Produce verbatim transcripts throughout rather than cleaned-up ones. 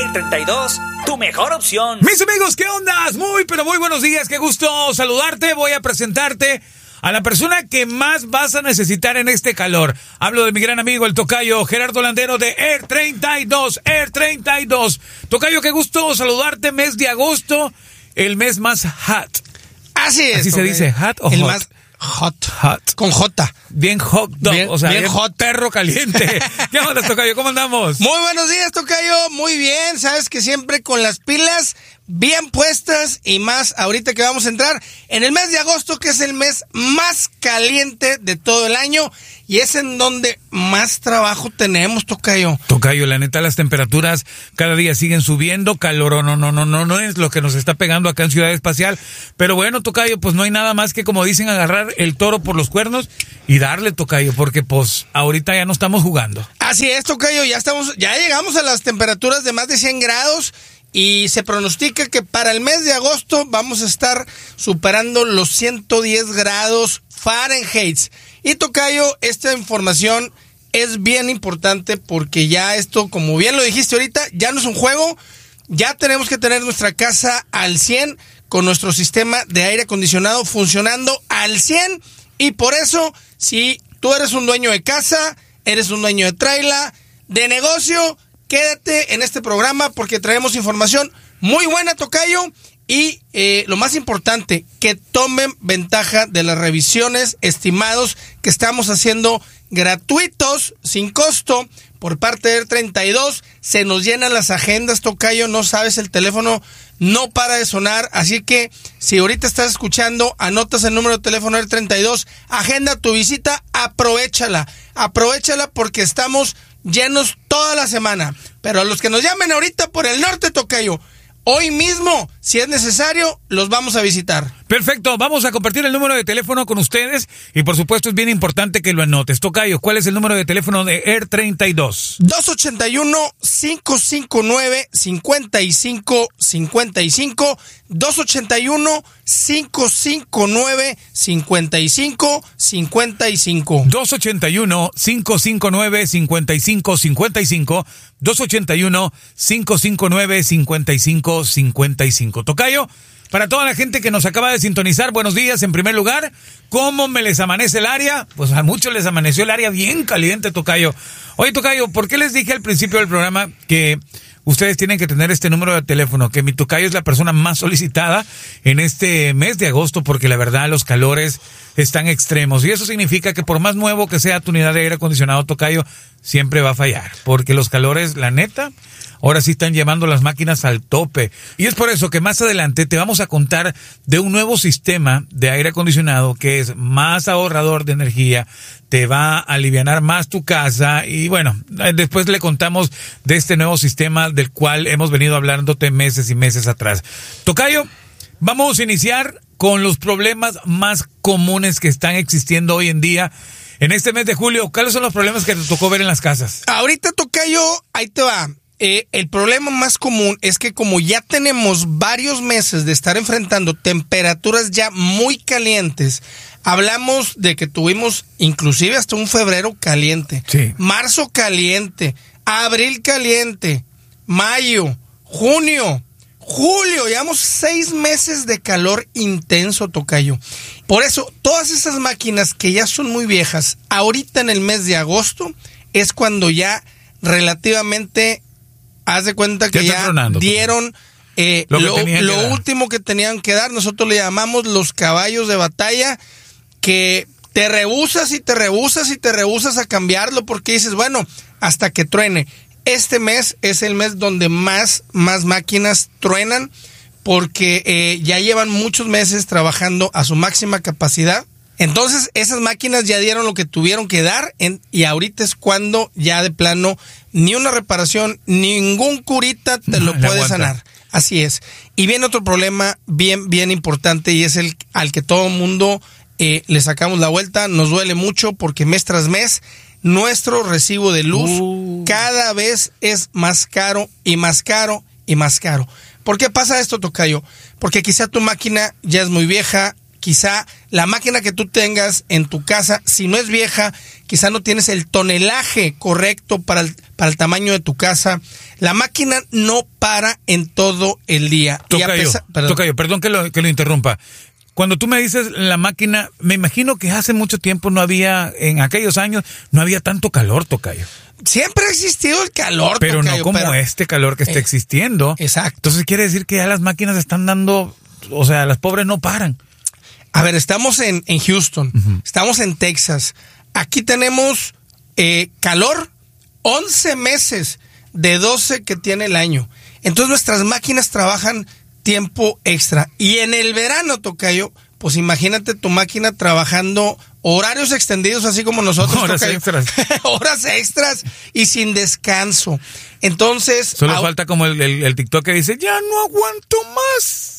Air treinta y dos, tu mejor opción. Mis amigos, ¿qué ondas? Muy, pero muy buenos días. Qué gusto saludarte. Voy a presentarte a la persona que más vas a necesitar en este calor. Hablo de mi gran amigo, el tocayo Gerardo Landero de Air treinta y dos. Air treinta y dos. Tocayo, qué gusto saludarte. Mes de agosto, el mes más hot. Así es. ¿Así se dice hot o el hot? más hot. Hot. Con J. Bien hot dog, Bien- o sea, bien bien hot. perro caliente. ¿Qué onda, tocayo? ¿Cómo andamos? Muy buenos días, tocayo. Muy bien. Sabes que siempre con las pilas bien puestas y más ahorita que vamos a entrar en el mes de agosto, que es el mes más caliente de todo el año y es en donde más trabajo tenemos, tocayo. Tocayo, la neta, las temperaturas cada día siguen subiendo, calor, no, no, no, no, no es lo que nos está pegando acá en Ciudad Espacial, pero bueno, tocayo, pues no hay nada más que, como dicen, agarrar el toro por los cuernos y darle, tocayo, porque pues ahorita ya no estamos jugando. Así es, tocayo, ya estamos, ya llegamos a las temperaturas de más de cien grados y se pronostica que para el mes de agosto vamos a estar superando los ciento diez grados Fahrenheit. Y tocayo, esta información es bien importante porque ya esto, como bien lo dijiste ahorita, ya no es un juego, ya tenemos que tener nuestra casa al cien con nuestro sistema de aire acondicionado funcionando al cien y por eso, si tú eres un dueño de casa, eres un dueño de traila, de negocio, quédate en este programa porque traemos información muy buena, tocayo, y eh, lo más importante, que tomen ventaja de las revisiones estimados que estamos haciendo gratuitos, sin costo, por parte de Air treinta y dos. Se nos llenan las agendas, tocayo, no sabes, el teléfono no para de sonar, así que si ahorita estás escuchando, anotas el número de teléfono Air treinta y dos, agenda tu visita, aprovechala, aprovechala porque estamos llenos toda la semana. Pero a los que nos llamen ahorita por el norte, tocayo, hoy mismo, si es necesario, los vamos a visitar. Perfecto, vamos a compartir el número de teléfono con ustedes y por supuesto es bien importante que lo anotes. Tocayo, ¿cuál es el número de teléfono de Air treinta y dos? dos ocho uno, cinco cinco nueve, cinco cinco cinco cinco, dos ocho uno, cinco cinco nueve, cinco cinco cinco cinco. dos ocho uno, cinco cinco nueve, cinco cinco cinco cinco, dos ocho uno, cinco cinco nueve, cinco cinco cinco cinco. Tocayo, para toda la gente que nos acaba de sintonizar, buenos días en primer lugar. ¿Cómo me les amanece el área? Pues a muchos les amaneció el área bien caliente, tocayo. Oye, tocayo, ¿por qué les dije al principio del programa que ustedes tienen que tener este número de teléfono? Que mi tocayo es la persona más solicitada en este mes de agosto porque la verdad los calores están extremos. Y eso significa que por más nuevo que sea tu unidad de aire acondicionado, tocayo, siempre va a fallar. Porque los calores, la neta, ahora sí están llevando las máquinas al tope. Y es por eso que más adelante te vamos a contar de un nuevo sistema de aire acondicionado que es más ahorrador de energía, te va a alivianar más tu casa y bueno, después le contamos de este nuevo sistema del cual hemos venido hablándote meses y meses atrás. Tocayo, vamos a iniciar con los problemas más comunes que están existiendo hoy en día. En este mes de julio, ¿cuáles son los problemas que te tocó ver en las casas? Ahorita, tocayo, ahí te va. Eh, el problema más común es que como ya tenemos varios meses de estar enfrentando temperaturas ya muy calientes, hablamos de que tuvimos inclusive hasta un febrero caliente, Sí. marzo caliente, abril caliente, mayo, junio, julio, llevamos seis meses de calor intenso, tocayo. Por eso, todas esas máquinas que ya son muy viejas, ahorita en el mes de agosto, es cuando ya relativamente, haz de cuenta que Ya está ya tronando, dieron eh, Lo que lo, tenían que lo dar. último que tenían que dar. Nosotros le llamamos los caballos de batalla, que te rehusas y te rehusas y te rehusas a cambiarlo porque dices, bueno, hasta que truene. Este mes es el mes donde más, más máquinas truenan porque eh, ya llevan muchos meses trabajando a su máxima capacidad. Entonces esas máquinas ya dieron lo que tuvieron que dar en, y ahorita es cuando ya de plano ni una reparación, ningún curita te lo Le puede aguanta. sanar. Así es. Y viene otro problema bien, bien importante y es el al que todo mundo eh, le sacamos la vuelta. Nos duele mucho porque mes tras mes nuestro recibo de luz Uh. cada vez es más caro y más caro y más caro. ¿Por qué pasa esto, tocayo? Porque quizá tu máquina ya es muy vieja, quizá la máquina que tú tengas en tu casa, si no es vieja, quizá no tienes el tonelaje correcto para el, para el tamaño de tu casa. La máquina no para en todo el día. Tocayo, pesar, perdón. Tocayo, perdón que lo, que lo interrumpa. Cuando tú me dices la máquina, me imagino que hace mucho tiempo no había, en aquellos años, no había tanto calor, Tocayo. Siempre ha existido el calor, Pero Tocayo, no como pero, este calor que está eh, existiendo. Exacto. Entonces quiere decir que ya las máquinas están dando, o sea, las pobres no paran. A ver, estamos en, en Houston, uh-huh. Estamos en Texas. Aquí tenemos eh, calor once meses de doce que tiene el año. Entonces nuestras máquinas trabajan tiempo extra. Y en el verano, Tocayo, pues imagínate tu máquina trabajando horarios extendidos, así como nosotros. Horas Tocayo. extras. Horas extras y sin descanso. Entonces... Solo au- falta como el, el, el TikTok que dice, ya no aguanto más.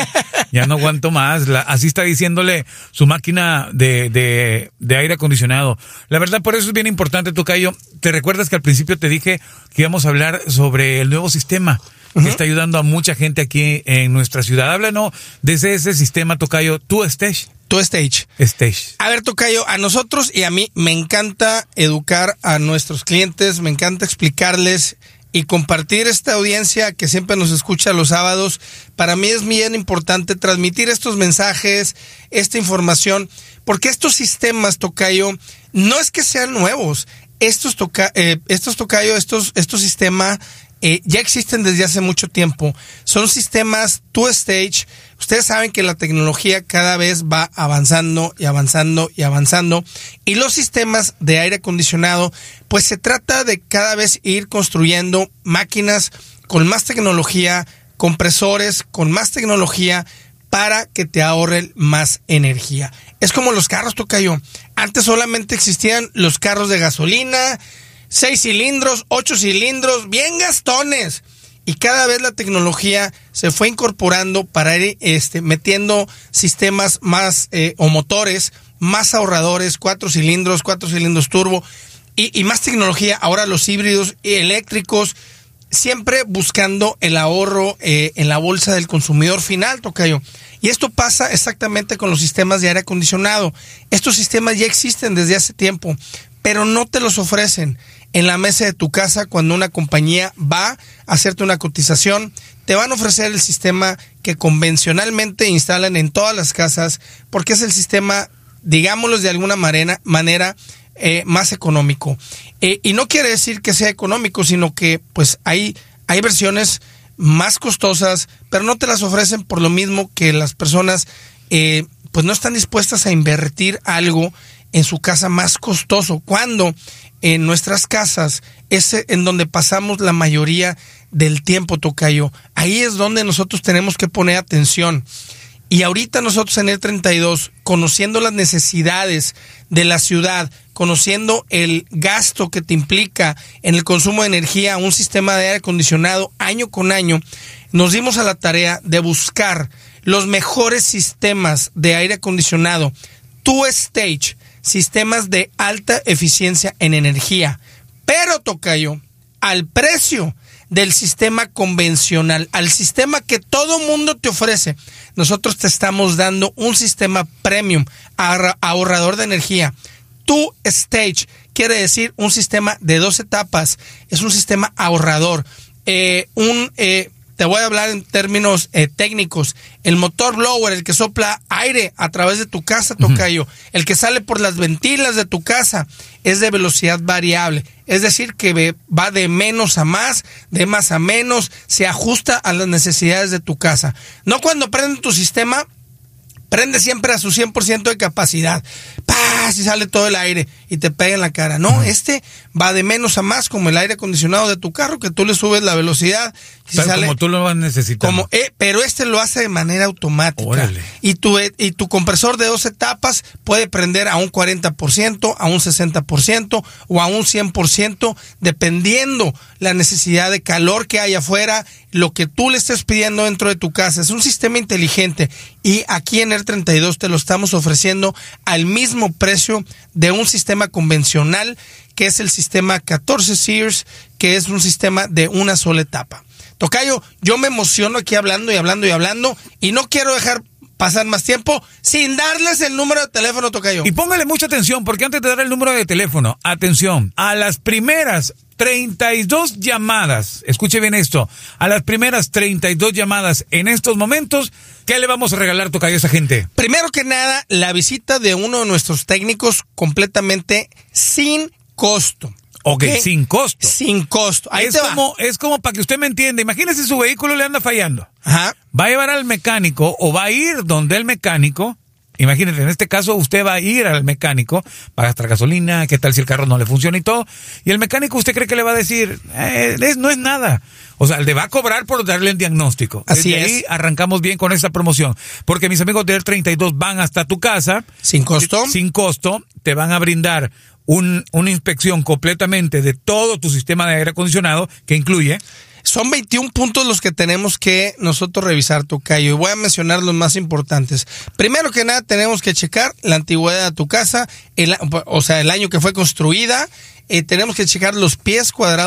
Ya no aguanto más. La, así está diciéndole su máquina de, de, de aire acondicionado. La verdad, por eso es bien importante, Tocayo. ¿Te recuerdas que al principio te dije que íbamos a hablar sobre el nuevo sistema que uh-huh. está ayudando a mucha gente aquí en nuestra ciudad? Háblanos de ese, ese sistema, Tocayo, tu Stage. Tu Stage. Stage. A ver, Tocayo, a nosotros y a mí me encanta educar a nuestros clientes, me encanta explicarles y compartir esta audiencia que siempre nos escucha los sábados. Para mí es bien importante transmitir estos mensajes, esta información, porque estos sistemas, Tocayo, no es que sean nuevos. Estos, toca, eh, estos Tocayo, estos, estos sistemas eh, ya existen desde hace mucho tiempo. Son sistemas Two Stage. Ustedes saben que la tecnología cada vez va avanzando y avanzando y avanzando. Y los sistemas de aire acondicionado, pues se trata de cada vez ir construyendo máquinas con más tecnología, compresores con más tecnología, para que te ahorren más energía. Es como los carros, Tocayo. Antes solamente existían los carros de gasolina, seis cilindros, ocho cilindros, bien gastones. Y cada vez la tecnología se fue incorporando para ir este, metiendo sistemas más eh, o motores más ahorradores, cuatro cilindros, cuatro cilindros turbo y, y más tecnología. Ahora los híbridos eléctricos, siempre buscando el ahorro eh, en la bolsa del consumidor final, Tocayo. Y esto pasa exactamente con los sistemas de aire acondicionado. Estos sistemas ya existen desde hace tiempo, pero no te los ofrecen en la mesa de tu casa. Cuando una compañía va a hacerte una cotización, te van a ofrecer el sistema que convencionalmente instalan en todas las casas, porque es el sistema, digámoslo de alguna manera, manera eh, más económico. Eh, y no quiere decir que sea económico, sino que pues hay, hay versiones más costosas, pero no te las ofrecen por lo mismo que las personas eh, pues no están dispuestas a invertir algo en su casa más costoso, cuando en nuestras casas es en donde pasamos la mayoría del tiempo, Tocayo. Ahí es donde nosotros tenemos que poner atención. Y ahorita nosotros en el treinta y dos, conociendo las necesidades de la ciudad, conociendo el gasto que te implica en el consumo de energía, un sistema de aire acondicionado año con año, nos dimos a la tarea de buscar los mejores sistemas de aire acondicionado, Two Stage, sistemas de alta eficiencia en energía, pero, Tocayo, al precio del sistema convencional, al sistema que todo mundo te ofrece. Nosotros te estamos dando un sistema premium, ahorrador de energía. Two Stage quiere decir un sistema de dos etapas, es un sistema ahorrador. Eh, un eh, te voy a hablar en términos eh, técnicos. El motor blower, el que sopla aire a través de tu casa, Tocayo, uh-huh. el que sale por las ventilas de tu casa, es de velocidad variable. Es decir, que va de menos a más, de más a menos, se ajusta a las necesidades de tu casa. No cuando prende tu sistema, prende siempre a su cien por ciento de capacidad. ¡Paz! Y sale todo el aire y te pega en la cara. No, uh-huh. este va de menos a más, como el aire acondicionado de tu carro, que tú le subes la velocidad. Y o sea, sale, como tú lo vas necesitando. Como, eh, pero este lo hace de manera automática. Órale. Y tu, y tu compresor de dos etapas puede prender a un cuarenta por ciento, a un sesenta por ciento o a un cien por ciento, dependiendo la necesidad de calor que hay afuera, lo que tú le estés pidiendo dentro de tu casa. Es un sistema inteligente y aquí en el treinta y dos te lo estamos ofreciendo al mismo precio de un sistema convencional, que es el sistema catorce Sears, que es un sistema de una sola etapa. Tocayo, yo me emociono aquí hablando y hablando y hablando y no quiero dejar pasar más tiempo sin darles el número de teléfono, tocayo. Y póngale mucha atención, porque antes de dar el número de teléfono, atención, a las primeras treinta y dos llamadas, escuche bien esto, a las primeras treinta y dos llamadas en estos momentos, ¿qué le vamos a regalar, tocayo, a esa gente? Primero que nada, la visita de uno de nuestros técnicos completamente sin costo. Ok, ¿okay? Sin costo. Sin costo. Ahí es te como, va. Es como para que usted me entienda. Imagínese su vehículo le anda fallando. Ajá. Va a llevar al mecánico o va a ir donde el mecánico. Imagínate, en este caso usted va a ir al mecánico, va a gastar gasolina, qué tal si el carro no le funciona y todo. Y el mecánico, ¿usted cree que le va a decir? Eh, es, no es nada. O sea, le va a cobrar por darle el diagnóstico. Así Desde es. ahí arrancamos bien con esta promoción. Porque mis amigos de treinta y dos van hasta tu casa. Sin costo. Sin costo. Te van a brindar un, una inspección completamente de todo tu sistema de aire acondicionado, que incluye... Son veintiún puntos los que tenemos que nosotros revisar, tocayo, y voy a mencionar los más importantes. Primero que nada, tenemos que checar la antigüedad de tu casa, el, o sea, el año que fue construida, eh, tenemos que checar los pies cuadrados